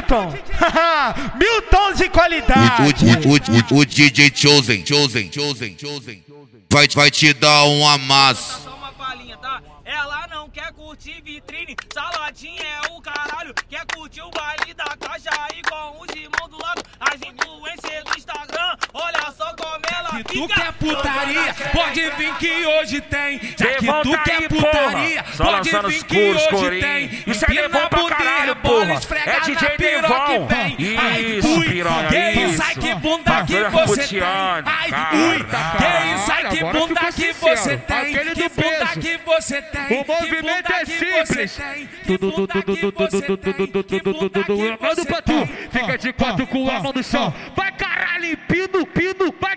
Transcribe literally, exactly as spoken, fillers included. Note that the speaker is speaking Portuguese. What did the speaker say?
Milton. Milton de qualidade. O, o, o, o D J Chosen, Chosen, Chosen, Chosen vai, vai te dar um amasso. Só uma palhinha, tá? Ela não quer curtir vitrine, saladinha é o caralho. Quer curtir o baile da caixa aí com os irmãos do lado. As influências do Instagram, olha só como ela que fica. tu quer putaria, pode vir que hoje tem. Já que Devon tu tá quer aí, putaria, porra. Só pode lançando vir os que puros, hoje corinho. tem. Isso é Devon pra caralho, porra. É D J Devon. Isso, piranha, que isso, isso. ai que bunda que Bagulho você tem. putiano, Ai, cara. ui, que isso, ai que Agora bunda ficou que sincero. você tem. Aquele Que do bunda peso. que você tem. O Que movimento bunda é que você simples. tem. Que Tudo, bunda tudo, que tudo, você tudo, tem. tudo, Que tudo, bunda tudo, que tudo. Manda você pra tu. tem. Fica de quatro com a mão no chão. Vai caralho, pino, pino, vai